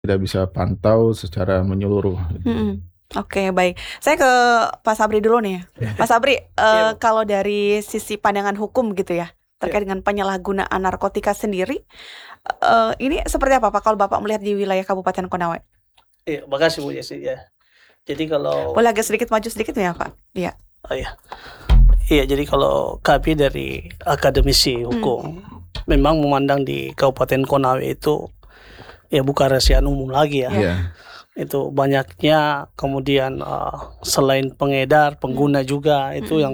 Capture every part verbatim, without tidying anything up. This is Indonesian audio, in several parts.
tidak bisa pantau secara menyeluruh. Mhm. Oke, baik. Saya ke Pak Sabri dulu nih. Pak Sabri, Iya, eh, Bu. kalau dari sisi pandangan hukum gitu ya, terkait Iya. dengan penyalahgunaan narkotika sendiri, eh, ini seperti apa Pak kalau Bapak melihat di wilayah Kabupaten Konawe? Iya, makasih Bu Yesi ya. Jadi kalau Boleh agak sedikit maju sedikit ya Pak? Iya. Oh iya. Iya, jadi kalau kami dari akademisi hukum Hmm. memang memandang di Kabupaten Konawe itu ya bukan rahasia umum lagi ya. Iya. Itu banyaknya kemudian uh, selain pengedar, pengguna juga itu Hmm. yang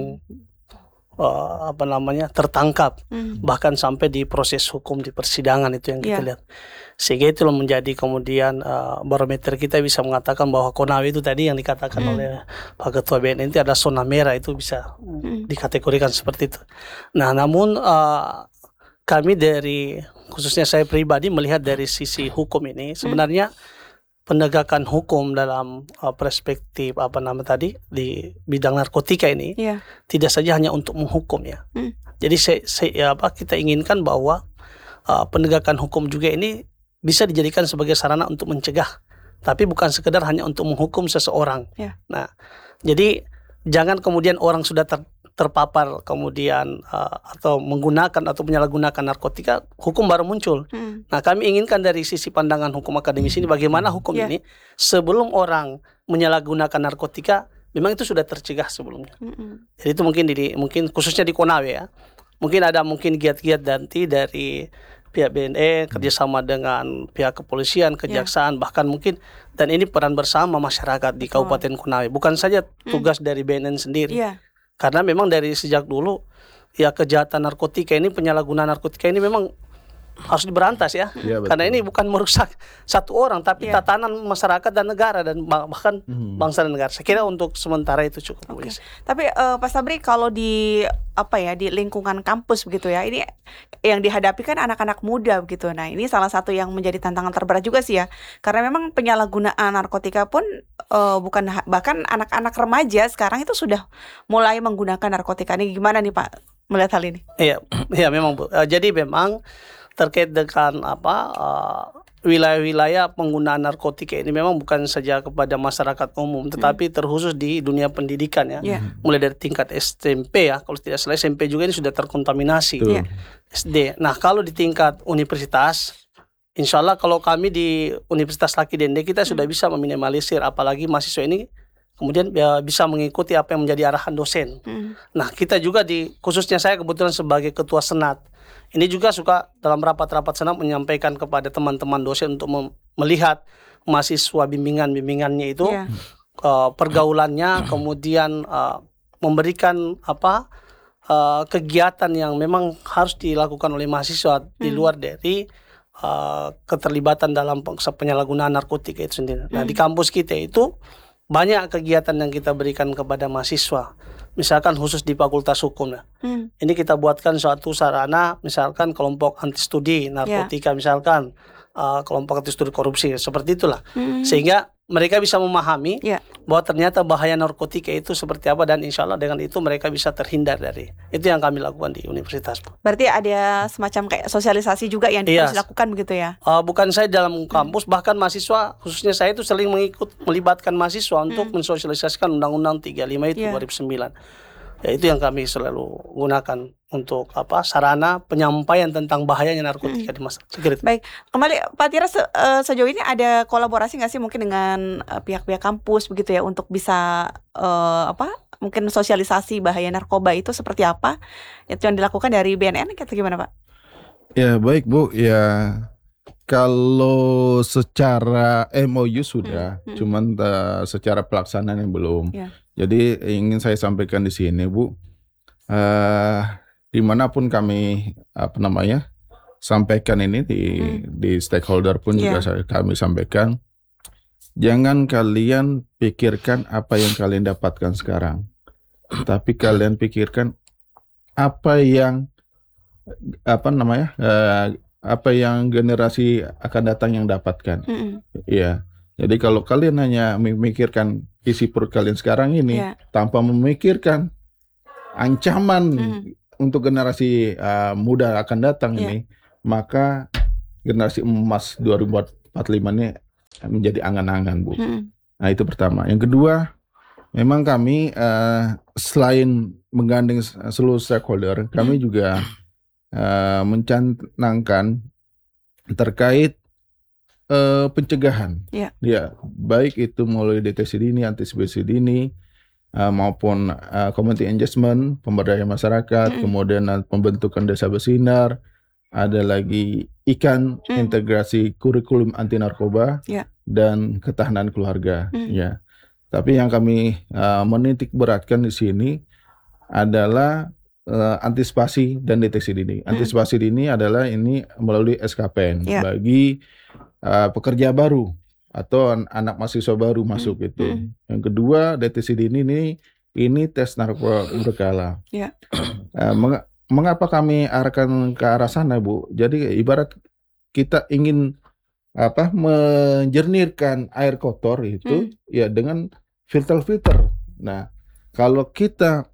uh, apa namanya tertangkap, Hmm. bahkan sampai di proses hukum di persidangan itu yang kita Iya. lihat. Sehingga itu menjadi kemudian uh, barometer kita bisa mengatakan bahwa Konawe itu tadi yang dikatakan Hmm. oleh Pak Ketua B N N itu adalah zona merah, itu bisa Hmm. dikategorikan seperti itu. Nah, namun uh, kami dari khususnya saya pribadi melihat dari sisi hukum ini sebenarnya penegakan hukum dalam uh, perspektif apa nama tadi di bidang narkotika ini Iya. tidak saja hanya untuk menghukum ya. Hmm. Jadi saya, saya ya apa kita inginkan bahwa uh, penegakan hukum juga ini bisa dijadikan sebagai sarana untuk mencegah, tapi bukan sekedar hanya untuk menghukum seseorang. Ya. Nah, jadi jangan kemudian orang sudah ter, terpapar kemudian uh, atau menggunakan atau menyalahgunakan narkotika, hukum baru muncul. Hmm. Nah, kami inginkan dari sisi pandangan hukum akademis ini bagaimana hukum Ya. ini sebelum orang menyalahgunakan narkotika memang itu sudah tercegah sebelumnya. Hmm. Jadi itu mungkin di mungkin khususnya di Konawe ya. Mungkin ada mungkin giat-giat nanti dari pihak B N E kerjasama dengan pihak kepolisian, kejaksaan, bahkan mungkin dan ini peran bersama masyarakat di Betul. Kabupaten Konawe. Bukan saja tugas dari B N N sendiri. Iya. Karena memang dari sejak dulu ya kejahatan narkotika ini, penyalahgunaan narkotika ini memang harus diberantas ya. Iya, Karena betul. ini bukan merusak satu orang tapi Iya. tatanan masyarakat dan negara dan bah- bahkan Hmm. bangsa dan negara. Saya kira untuk sementara itu cukup. Bu Oke. Yesi. Tapi eh, Pak Sabri kalau di apa ya di lingkungan kampus begitu ya, ini yang dihadapi kan anak-anak muda begitu. Nah, ini salah satu yang menjadi tantangan terberat juga sih ya. Karena memang penyalahgunaan narkotika pun eh, bukan ha- bahkan anak-anak remaja sekarang itu sudah mulai menggunakan narkotika. Ini gimana nih Pak melihat hal ini? Iya, iya memang Bu. Eh, jadi memang terkait dengan apa uh, wilayah-wilayah penggunaan narkotika ini memang bukan saja kepada masyarakat umum, tetapi terkhusus di dunia pendidikan ya. Iya. Mulai dari tingkat S M P ya, kalau tidak salah S M P juga ini sudah terkontaminasi. Betul. Iya. S D. Nah, kalau di tingkat universitas, insya Allah kalau kami di Universitas Laki Dende kita sudah bisa meminimalisir, apalagi mahasiswa ini kemudian ya, bisa mengikuti apa yang menjadi arahan dosen. Hmm. Nah, kita juga di khususnya saya kebetulan sebagai ketua senat ini juga suka dalam rapat-rapat senat menyampaikan kepada teman-teman dosen untuk mem- melihat mahasiswa bimbingan-bimbingannya itu Iya. uh, pergaulannya, kemudian uh, memberikan apa uh, kegiatan yang memang harus dilakukan oleh mahasiswa di Hmm. luar dari uh, keterlibatan dalam peng- penyalahgunaan narkotika itu sendiri. Nah, di Hmm. kampus kita itu banyak kegiatan yang kita berikan kepada mahasiswa. Misalkan khusus di Fakultas Hukum ya. Hmm. Ini kita buatkan suatu sarana, misalkan kelompok anti studi narkotika, misalkan uh, kelompok anti studi korupsi, seperti itulah. Hmm. Sehingga mereka bisa memahami Ya. bahwa ternyata bahaya narkotika itu seperti apa, dan insya Allah dengan itu mereka bisa terhindar dari itu yang kami lakukan di universitas. Berarti ada semacam kayak sosialisasi juga yang Iya. harus dilakukan begitu ya? Uh, bukan saya dalam kampus, bahkan mahasiswa, khususnya saya itu sering mengikut melibatkan mahasiswa untuk mensosialisasikan Undang-Undang tiga puluh lima itu Iya. dua ribu sembilan. Ya, itu yang kami selalu gunakan untuk apa sarana penyampaian tentang bahayanya narkotika di masyarakat. Saya kira itu. Baik, kembali Pak Tira, se- eh, sejauh ini ada kolaborasi nggak sih mungkin dengan eh, pihak-pihak kampus begitu ya untuk bisa eh, apa mungkin sosialisasi bahaya narkoba itu seperti apa? Itu yang dilakukan dari B N N atau gimana Pak? Ya baik Bu, ya kalau secara M O U sudah, Hmm, hmm. cuman eh, secara pelaksanaan yang belum. Ya. Jadi ingin saya sampaikan di sini Bu, eh dimanapun kami apa namanya sampaikan ini di Hmm. di stakeholder pun juga Iya. saya, kami sampaikan, jangan kalian pikirkan apa yang kalian dapatkan sekarang, tapi kalian pikirkan apa yang apa namanya eh, apa yang generasi akan datang yang dapatkan. Mm-mm. Iya. Jadi kalau kalian hanya memikirkan isi perut kalian sekarang ini Iya. tanpa memikirkan ancaman Mm. untuk generasi uh, muda akan datang Iya. ini, maka generasi emas dua ribu empat puluh lima ini menjadi angan-angan, Bu. Hmm. Nah, itu pertama. Yang kedua, memang kami uh, selain menggandeng seluruh stakeholder, kami Hmm. juga uh, mencanangkan terkait uh, pencegahan. Ya. Ya, baik itu melalui deteksi dini, antisipasi dini, uh, maupun uh, community engagement, pemberdayaan masyarakat, Hmm. kemudian uh, pembentukan desa bersinar, ada lagi ikan, Hmm. integrasi kurikulum anti narkoba, Ya. dan ketahanan keluarga. Hmm. Ya, tapi yang kami uh, menitik beratkan di sini adalah uh, antisipasi dan deteksi dini. Hmm. Antisipasi dini adalah ini melalui S K P N Ya. bagi uh, pekerja baru atau an- anak mahasiswa baru Hmm. masuk itu. Hmm. Yang kedua, deteksi dini ini ini tes narkoba berkala. Ya. Uh, meng- mengapa kami arahkan ke arah sana, Bu? Jadi ibarat kita ingin apa menjernihkan air kotor itu Hmm. ya dengan filter-filter. Nah, kalau kita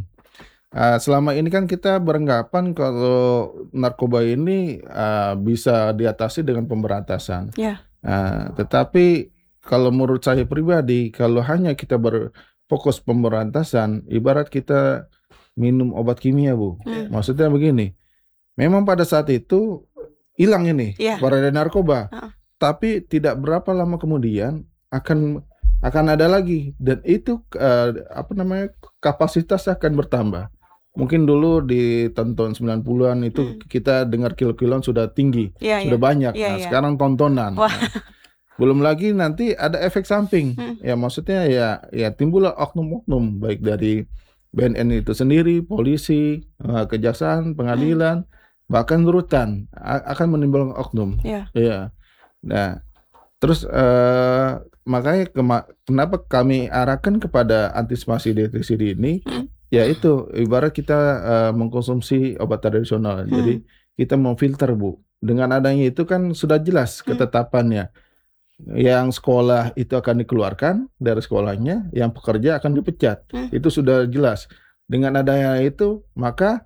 uh, selama ini kan kita beranggapan kalau narkoba ini uh, bisa diatasi dengan pemberantasan. Ya. Uh, tetapi kalau menurut saya pribadi, kalau hanya kita berfokus pemberantasan, ibarat kita minum obat kimia, Bu. Hmm. Maksudnya begini, memang pada saat itu hilang ini Iya. beredar narkoba, Heeh. tapi tidak berapa lama kemudian akan akan ada lagi, dan itu uh, apa namanya kapasitas akan bertambah. Mungkin dulu di tahun sembilan puluhan itu Hmm. kita dengar kilo-kiloan sudah tinggi, Iya, sudah iya. banyak. Iya, Nah, iya. sekarang tontonan. Wah. Nah, belum lagi nanti ada efek samping. Hmm. Ya maksudnya ya ya timbullah oknum-oknum baik dari B N N itu sendiri, polisi, eh, kejaksaan, Hmm. pengadilan, bahkan rutan a- akan menimbulkan oknum. Ya. Iya. Nah, terus eh, makanya kema- kenapa kami arahkan kepada antisipasi deteksi dini, Hmm. yaitu ibarat kita eh, mengkonsumsi obat tradisional. Hmm. Jadi kita memfilter, Bu. Dengan adanya itu kan sudah jelas Hmm. ketetapannya. Yang sekolah itu akan dikeluarkan dari sekolahnya, yang pekerja akan dipecat. Hmm. Itu sudah jelas. Dengan adanya itu, maka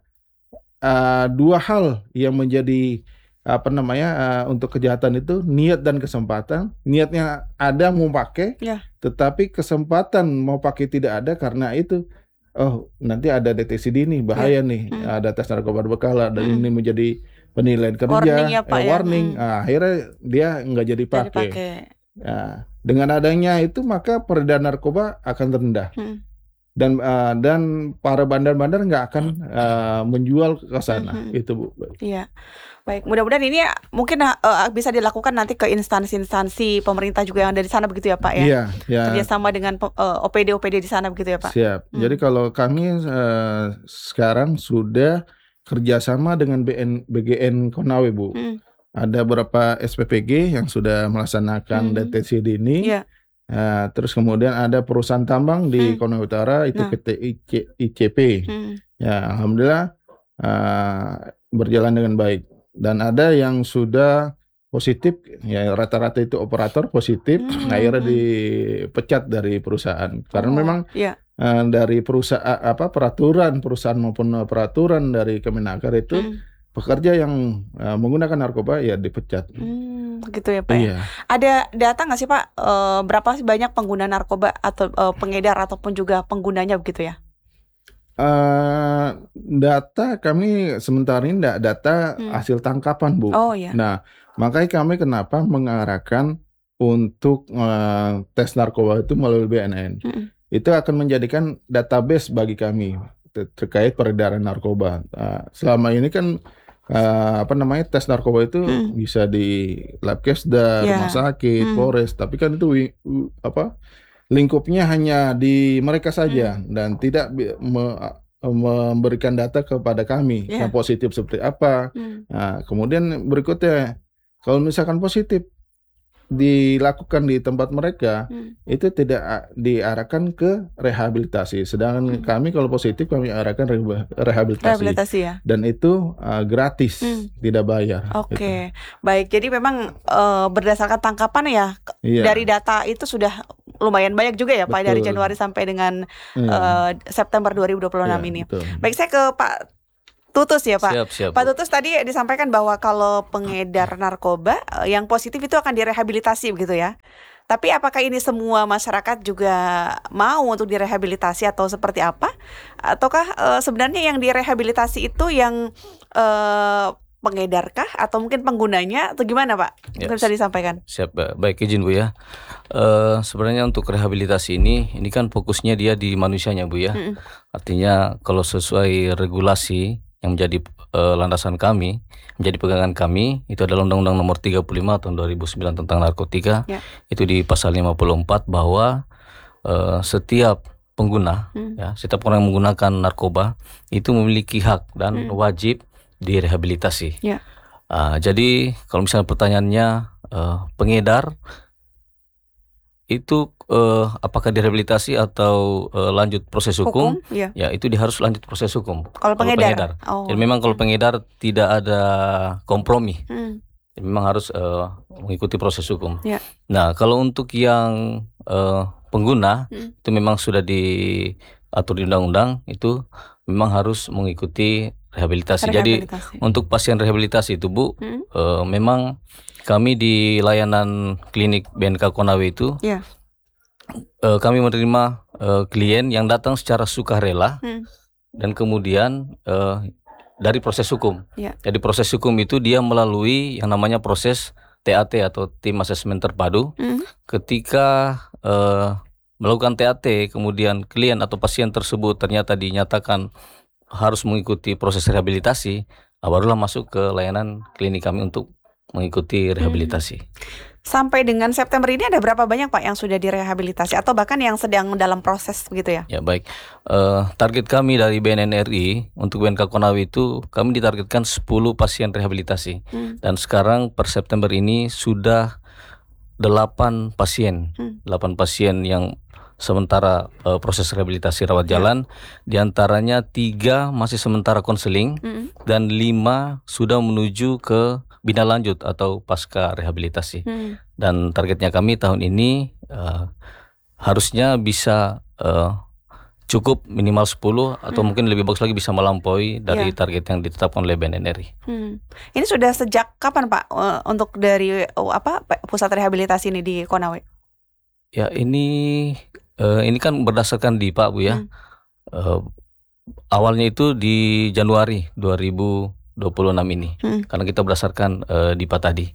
uh, dua hal yang menjadi apa namanya uh, untuk kejahatan itu niat dan kesempatan. Niatnya ada mau pakai, Ya. tetapi kesempatan mau pakai tidak ada karena itu. Oh, nanti ada deteksi dini, bahaya nih, Hmm. ada tes narkoba berkala, dan Hmm. ini menjadi penilaian kerja, Warning ya, Pak, eh, ya. warning. Hmm. Nah, akhirnya dia nggak jadi Jadi pakai. pakai. Nah, dengan adanya itu maka peredaran narkoba akan rendah, Hmm. dan uh, dan para bandar-bandar nggak akan uh, menjual ke sana. Mhm. Itu, Bu. Iya. Baik, mudah-mudahan ini mungkin uh, bisa dilakukan nanti ke instansi-instansi pemerintah juga yang ada di sana begitu ya, Pak ya. Iya, ya. Kerjasama dengan pe- uh, O P D O P D di sana begitu ya, Pak. Siap. Hmm. Jadi kalau kami uh, sekarang sudah kerjasama dengan B N B G N Konawe, Bu. Hmm. Ada beberapa S P P G yang sudah melaksanakan Hmm. deteksi dini. Iya. Uh, terus kemudian ada perusahaan tambang di Hmm. Konawe Utara, itu Nah. P T I C, I C P. Hmm. Ya, alhamdulillah uh, berjalan dengan baik. Dan ada yang sudah positif, ya rata-rata itu operator positif, Hmm. akhirnya Hmm. dipecat dari perusahaan. Karena Oh, memang iya. uh, dari perusahaan apa peraturan perusahaan maupun peraturan dari Kemenaker itu Hmm. pekerja yang uh, menggunakan narkoba ya dipecat. Hmm, gitu ya, Pak ya. Iya. Ada data nggak sih, Pak, eh, berapa sih banyak pengguna narkoba atau eh, pengedar ataupun juga penggunanya begitu ya? Uh, data kami sementara ini enggak data Hmm. hasil tangkapan, Bu. Oh ya. Nah, makanya kami kenapa mengarahkan untuk uh, tes narkoba itu melalui B N N. Hmm. Itu akan menjadikan database bagi kami ter- terkait peredaran narkoba. Uh, selama ini kan uh, apa namanya tes narkoba itu Hmm. bisa di Labkesda, Ya. rumah sakit, Hmm. Polres, tapi kan itu wi- wi- apa lingkupnya hanya di mereka saja dan tidak bi- me- memberikan data kepada kami Ya. yang positif seperti apa. Hmm. Nah, kemudian berikutnya, kalau misalkan positif dilakukan di tempat mereka, Hmm. itu tidak a- diarahkan ke rehabilitasi. Sedangkan Hmm. kami kalau positif kami arahkan reha- rehabilitasi. Rehabilitasi ya. Dan itu uh, gratis, Hmm. tidak bayar. Oke, baik. Jadi memang eh, berdasarkan tangkapan ya k- Iya. dari data itu sudah lumayan banyak juga ya, Pak, dari Betul. Januari sampai dengan Iya. eh, September dua ribu dua puluh enam Iya, ini. betul. Baik, saya ke Pak Tutus ya Pak. Siap, siap. Pak Bu. Tutus tadi disampaikan bahwa kalau pengedar narkoba eh, yang positif itu akan direhabilitasi begitu ya. Tapi apakah ini semua masyarakat juga mau untuk direhabilitasi atau seperti apa? Ataukah eh, sebenarnya yang direhabilitasi itu yang eh, pengedarkah atau mungkin penggunanya atau gimana Pak? Ya, Mungkin bisa disampaikan. Siap, ba- baik izin Bu ya. Eh, sebenarnya untuk rehabilitasi ini, ini kan fokusnya dia di manusianya Bu ya. Mm-mm. Artinya kalau sesuai regulasi yang menjadi eh, landasan kami, menjadi pegangan kami, itu adalah Undang-Undang Nomor tiga puluh lima tahun dua ribu sembilan tentang narkotika. Ya. Itu di pasal lima puluh empat bahwa eh, setiap pengguna, Hmm. ya, setiap orang yang menggunakan narkoba itu memiliki hak dan Hmm. wajib direhabilitasi. Ya. Ah, jadi kalau misalnya pertanyaannya eh, pengedar itu eh, apakah direhabilitasi atau eh, lanjut proses hukum? Hukum, ya. Ya itu dia harus lanjut proses hukum. Kalau pengedar. Oh. Jadi memang kalau pengedar tidak ada kompromi. Hmm. Jadi memang harus eh, mengikuti proses hukum. Ya. Nah kalau untuk yang eh, pengguna Hmm. itu memang sudah diatur di undang-undang, itu memang harus mengikuti rehabilitasi. Jadi Rehabilitasi. untuk pasien rehabilitasi itu Bu, Hmm. eh, memang kami di layanan klinik B N K Konawe itu Ya. eh, kami menerima eh, klien yang datang secara sukarela Hmm. dan kemudian eh, dari proses hukum. Ya. Jadi proses hukum itu dia melalui yang namanya proses T A T atau tim asesmen terpadu. Hmm. Ketika eh, melakukan T A T, kemudian klien atau pasien tersebut ternyata dinyatakan harus mengikuti proses rehabilitasi, ah, barulah masuk ke layanan klinik kami untuk mengikuti rehabilitasi. Sampai dengan September ini ada berapa banyak Pak yang sudah direhabilitasi atau bahkan yang sedang dalam proses begitu ya? Ya baik, Eh, target kami dari B N N R I untuk B N K Konawe itu kami ditargetkan sepuluh pasien rehabilitasi. Hmm. Dan sekarang per September ini sudah delapan pasien, Hmm. delapan pasien yang sementara eh, proses rehabilitasi rawat Ya. jalan. Di antaranya tiga masih sementara konseling Hmm. dan lima sudah menuju ke bina lanjut atau pasca rehabilitasi. Hmm. Dan targetnya kami tahun ini eh, harusnya bisa eh, cukup minimal sepuluh atau Hmm. mungkin lebih bagus lagi bisa melampaui dari Ya. target yang ditetapkan oleh B N N R I. Hmm. Ini sudah sejak kapan Pak eh, untuk dari oh, apa Pak, pusat rehabilitasi ini di Konawe? Ya ini eh, ini kan berdasarkan di Pak Bu ya. Hmm. Eh, awalnya itu di Januari dua ribu dua puluh enam ini. Hmm. Karena kita berdasarkan eh, di Pak tadi.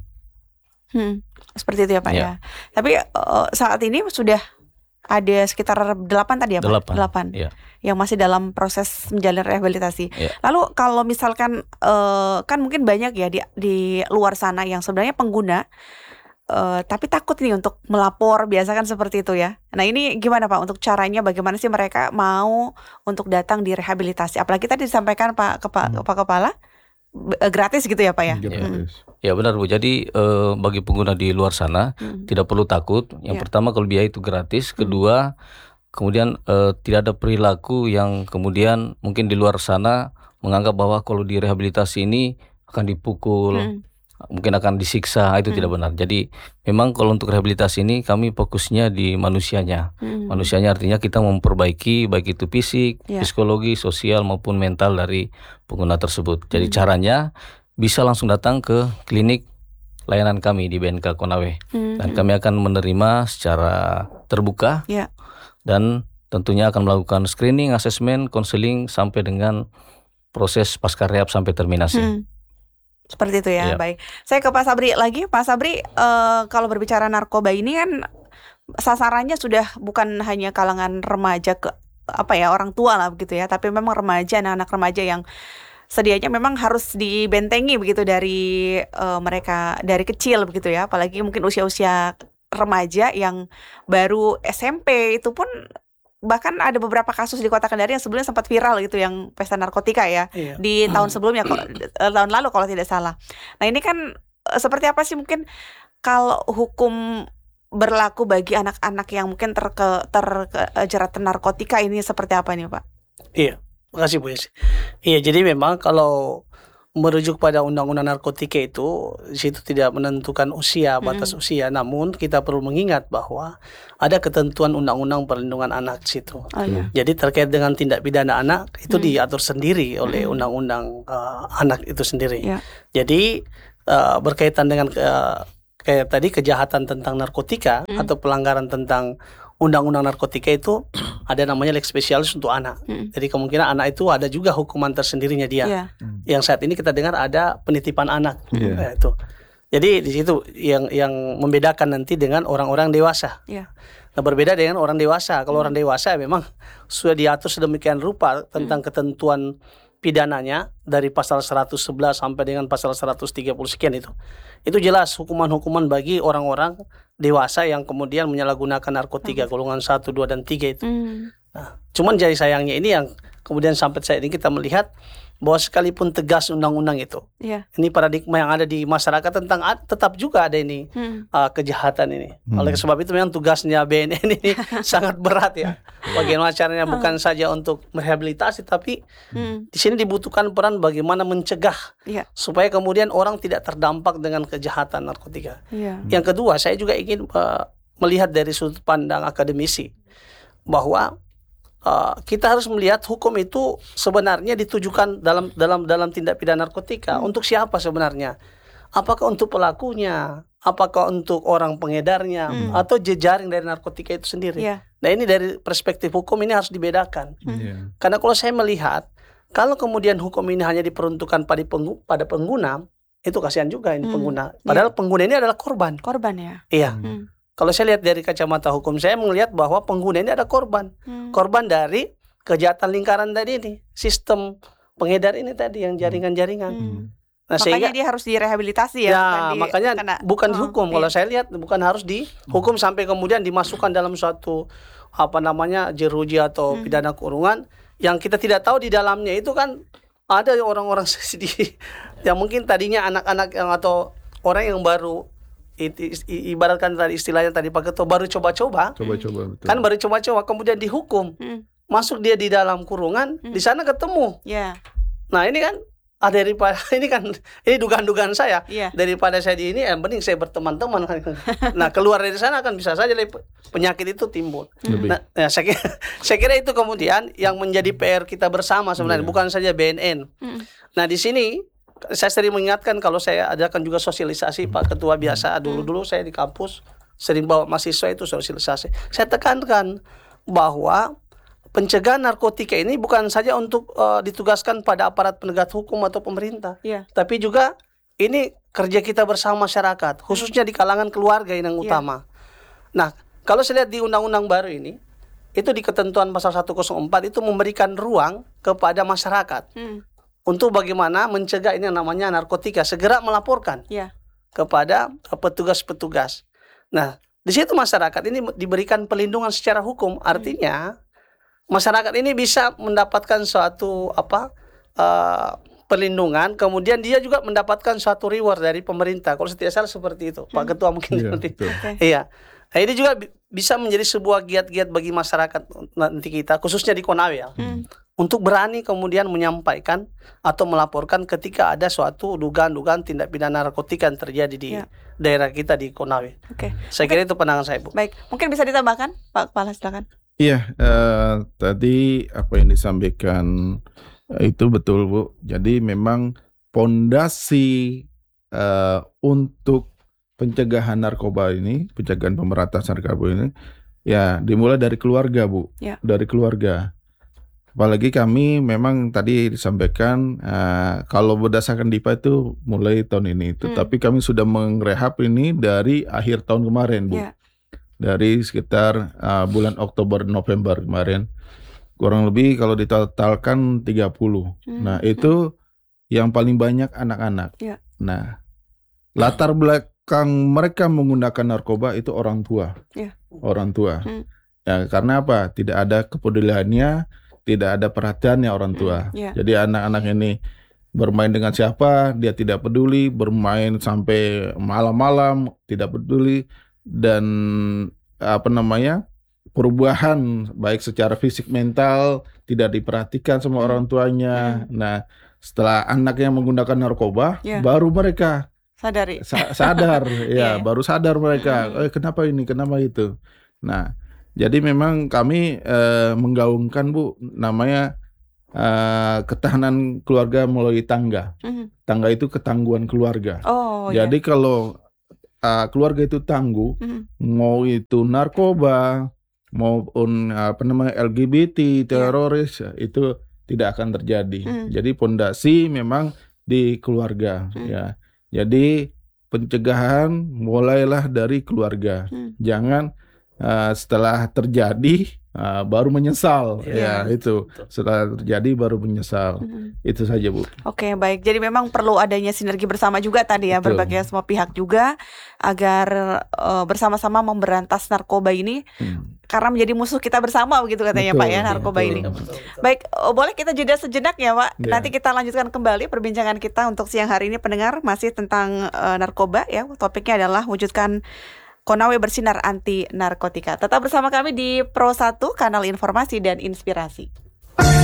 Hmm. Seperti itu ya Pak ya. Ya. Tapi eh, saat ini sudah ada sekitar delapan tadi ya Pak? Delapan. Delapan. Ya. Yang masih dalam proses menjalani rehabilitasi. Ya. Lalu kalau misalkan eh, kan mungkin banyak ya di di luar sana yang sebenarnya pengguna eh, tapi takut nih untuk melapor, biasa kan seperti itu ya. Nah ini gimana Pak untuk caranya, bagaimana sih mereka mau untuk datang di rehabilitasi? Apalagi tadi disampaikan Pak Kepa, Hmm. Pak Kepala b- eh, gratis gitu ya Pak ya. Gratis. Ya benar Bu. Jadi eh, bagi pengguna di luar sana Hmm. tidak perlu takut. Yang Ya. pertama kalau biaya itu gratis. Hmm. Kedua kemudian eh, tidak ada perilaku yang kemudian mungkin di luar sana menganggap bahwa kalau di rehabilitasi ini akan dipukul, Hmm. mungkin akan disiksa. Itu Hmm. tidak benar. Jadi memang kalau untuk rehabilitasi ini kami fokusnya di manusianya. Hmm. Manusianya artinya kita memperbaiki baik itu fisik, Ya. psikologi, sosial maupun mental dari pengguna tersebut. Jadi Hmm. caranya bisa langsung datang ke klinik layanan kami di B N K Konawe. Hmm. Dan kami akan menerima secara terbuka. Ya. Dan tentunya akan melakukan screening, asesmen, konseling sampai dengan proses pasca rehab sampai terminasi. Hmm. Seperti itu ya, Iya. baik. Saya ke Pak Sabri lagi. Pak Sabri, eh, kalau berbicara narkoba ini kan sasarannya sudah bukan hanya kalangan remaja ke apa ya orang tua lah begitu ya, tapi memang remaja, anak-anak remaja yang sedianya memang harus dibentengi begitu dari eh, mereka dari kecil begitu ya, apalagi mungkin usia-usia remaja yang baru S M P itu pun bahkan ada beberapa kasus di Kota Kendari yang sebelumnya sempat viral gitu yang pesta narkotika ya Iya. di tahun sebelumnya kok- eh, tahun lalu kalau tidak salah. Nah ini kan eh, seperti apa sih mungkin kalau hukum berlaku bagi anak-anak yang mungkin terke, terjerat narkotika ini seperti apa nih Pak? Iya, makasih Bu Yesi. Iya, jadi memang kalau merujuk pada undang-undang narkotika itu, di situ tidak menentukan usia, batas Mm-mm. usia. Namun kita perlu mengingat bahwa ada ketentuan undang-undang perlindungan anak di situ. Oh iya. Jadi terkait dengan tindak pidana anak itu Hmm. diatur sendiri oleh Mm-mm. undang-undang uh, anak itu sendiri. Ya. Jadi uh, berkaitan dengan uh, kayak tadi kejahatan tentang narkotika Mm. atau pelanggaran tentang undang-undang narkotika itu ada namanya lex spesialis untuk anak. Mm. Jadi kemungkinan anak itu ada juga hukuman tersendirinya dia. Iya. Yang saat ini kita dengar ada penitipan anak. Iya. Nah, itu. Jadi di situ yang yang membedakan nanti dengan orang-orang dewasa. Iya. Nah, berbeda dengan orang dewasa. Kalau orang dewasa memang sudah diatur sedemikian rupa tentang ketentuan pidananya dari pasal seratus sebelas sampai dengan pasal seratus tiga puluh sekian itu. Itu jelas hukuman-hukuman bagi orang-orang dewasa yang kemudian menyalahgunakan narkotika golongan satu, dua dan tiga itu. Hmm. Nah, cuman jadi sayangnya ini yang kemudian sampai saat ini kita melihat bahwa sekalipun tegas undang-undang itu, Iya. ini paradigma yang ada di masyarakat tentang ad- tetap juga ada ini Hmm. uh, kejahatan ini. Hmm. Oleh sebab itu memang tugasnya B N N ini sangat berat ya. Bagaimana caranya bukan saja untuk merehabilitasi, tapi Hmm. di sini dibutuhkan peran bagaimana mencegah Iya. supaya kemudian orang tidak terdampak dengan kejahatan narkotika. Iya. Yang kedua, saya juga ingin uh, melihat dari sudut pandang akademisi bahwa uh, kita harus melihat hukum itu sebenarnya ditujukan dalam dalam dalam tindak pidana narkotika Hmm. untuk siapa sebenarnya? Apakah untuk pelakunya? Apakah untuk orang pengedarnya? Hmm. Atau jejaring dari narkotika itu sendiri? Iya. Nah, ini dari perspektif hukum ini harus dibedakan. Hmm. Iya. Karena kalau saya melihat, kalau kemudian hukum ini hanya diperuntukkan pada penggu- pada pengguna, itu kasihan juga ini Hmm. pengguna. Padahal pengguna ini adalah korban. Korban ya. Iya. Hmm. Kalau saya lihat dari kacamata hukum, saya melihat bahwa pengguna ini ada korban. Hmm. Korban dari kejahatan lingkaran tadi ini. Sistem pengedar ini tadi, yang jaringan-jaringan. Hmm. Nah, Makanya sehingga dia harus direhabilitasi ya. ya, bukan di- makanya kena- bukan Oh, dihukum. iya. Kalau saya lihat bukan harus dihukum sampai kemudian dimasukkan dalam suatu apa namanya jeruji atau Hmm. pidana kurungan yang kita tidak tahu di dalamnya itu kan ada orang-orang di yang mungkin tadinya anak-anak yang atau orang yang baru i- i- ibaratkan tadi istilahnya tadi Pak Ketua baru coba-coba Coba-coba betul. kan baru coba-coba kemudian dihukum Hmm. masuk dia di dalam kurungan Hmm. di sana ketemu. Ya. Nah ini kan ah, daripada ini kan ini dugaan-dugaan saya Iya. daripada saya di ini yang penting saya berteman-teman. Nah keluar dari sana kan bisa saja penyakit itu timbul. Lebih. Nah, ya, saya kira, saya kira itu kemudian yang menjadi P R kita bersama sebenarnya Iya. bukan saja B N N. Hmm. Nah di sini saya sering mengingatkan kalau saya adakan juga sosialisasi Pak Ketua biasa dulu-dulu saya di kampus sering bawa mahasiswa itu sosialisasi. Saya tekankan bahwa pencegahan narkotika ini bukan saja untuk uh, ditugaskan pada aparat penegak hukum atau pemerintah, Iya. tapi juga ini kerja kita bersama masyarakat, khususnya di kalangan keluarga yang Iya. utama. Nah, kalau saya lihat di undang-undang baru ini, itu di ketentuan pasal seratus empat itu memberikan ruang kepada masyarakat Hmm. untuk bagaimana mencegah ini yang namanya narkotika, segera melaporkan Iya. kepada uh, petugas-petugas. Nah, di situ masyarakat ini diberikan perlindungan secara hukum, artinya masyarakat ini bisa mendapatkan suatu apa uh, perlindungan, kemudian dia juga mendapatkan suatu reward dari pemerintah. Kalau tidak salah seperti itu, Pak Ketua mungkin Iya, seperti betul. Oke. Iya. Nah, ini juga bi- bisa menjadi sebuah giat-giat bagi masyarakat nanti kita, khususnya di Konawe ya, Hmm. untuk berani kemudian menyampaikan atau melaporkan ketika ada suatu dugaan-dugaan tindak pidana narkotika yang terjadi di Ya. daerah kita di Konawe. Oke. Saya kira itu pandangan saya, Bu. Baik. Mungkin bisa ditambahkan, Pak Kepala, silakan. Iya, eh, tadi apa yang disampaikan eh, itu betul Bu. Jadi memang pondasi eh, untuk pencegahan narkoba ini, pencegahan pemberantasan narkoba ini, ya dimulai dari keluarga Bu, Ya. dari keluarga. Apalagi kami memang tadi disampaikan eh, kalau berdasarkan D I P A itu mulai tahun ini, Hmm. tetapi kami sudah mengrehab ini dari akhir tahun kemarin Bu. Ya. Dari sekitar uh, bulan Oktober November kemarin kurang lebih kalau ditotalkan tiga puluh. Hmm. Nah, itu yang paling banyak anak-anak. Ya. Nah, latar belakang mereka menggunakan narkoba itu orang tua. Ya. Orang tua. Hmm. Ya, karena apa? Tidak ada kepeduliannya, tidak ada perhatiannya orang tua. Hmm. Ya. Jadi anak-anak ini bermain dengan siapa, dia tidak peduli, bermain sampai malam-malam, tidak peduli. Dan apa namanya perubahan baik secara fisik mental tidak diperhatikan sama orang tuanya. Nah setelah anaknya menggunakan narkoba, Ya. baru mereka Sadari. sa- sadar, Iya. ya, baru sadar mereka, Mm-mm. eh, kenapa ini, kenapa itu. Nah, jadi memang kami eh, menggaungkan Bu, namanya eh, ketahanan keluarga melalui tangga. Mhm. Tangga itu ketangguhan keluarga. Oh ya. Jadi kalau uh, keluarga itu tangguh, Mhm. mau itu narkoba, maupun apa namanya L G B T, teroris, itu tidak akan terjadi. Hmm. Jadi pondasi memang di keluarga, Hmm. ya. Jadi pencegahan mulailah dari keluarga. Hmm. Jangan uh, setelah terjadi uh, baru menyesal, Iya. ya itu. Betul. Setelah terjadi baru menyesal. Mhm. Itu saja Bu. Oke, baik. Jadi memang perlu adanya sinergi bersama juga tadi ya, Betul. berbagai semua pihak juga agar eh, bersama-sama memberantas narkoba ini Hmm. karena menjadi musuh kita bersama begitu katanya Betul, Pak ya, narkoba betul. ini. Betul, betul. Baik, oh, boleh kita jeda sejenak ya Pak. Ya. Nanti kita lanjutkan kembali perbincangan kita untuk siang hari ini pendengar masih tentang eh, narkoba ya. Topiknya adalah wujudkan Konawe bersinar anti narkotika. Tetap bersama kami di Pro satu, kanal informasi dan inspirasi.